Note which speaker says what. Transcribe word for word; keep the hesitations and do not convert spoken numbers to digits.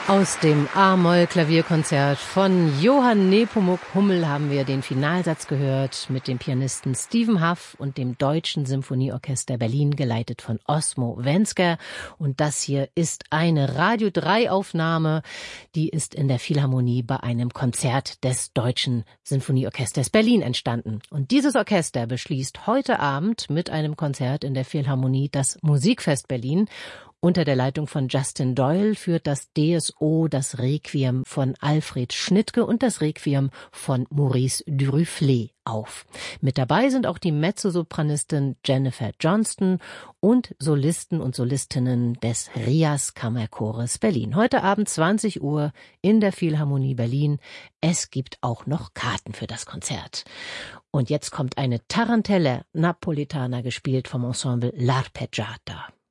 Speaker 1: Aus dem A-Moll-Klavierkonzert von Johann Nepomuk Hummel haben wir den Finalsatz gehört mit dem Pianisten Stephen Huff und dem Deutschen Symphonieorchester Berlin, geleitet von Osmo Wensker. Und das hier ist eine Radio drei Aufnahme, die ist in der Philharmonie bei einem Konzert des Deutschen Sinfonieorchesters Berlin entstanden. Und dieses Orchester beschließt heute Abend mit einem Konzert in der Philharmonie das Musikfest Berlin. Unter der Leitung von Justin Doyle führt das D S O das Requiem von Alfred Schnittke und das Requiem von Maurice Duruflé auf. Mit dabei sind auch die Mezzosopranistin Jennifer Johnston und Solisten und Solistinnen des Rias Kammerchores Berlin. Heute Abend zwanzig Uhr in der Philharmonie Berlin. Es gibt auch noch Karten für das Konzert. Und jetzt kommt eine Tarantella Napoletana, gespielt vom Ensemble L'Arpeggiata.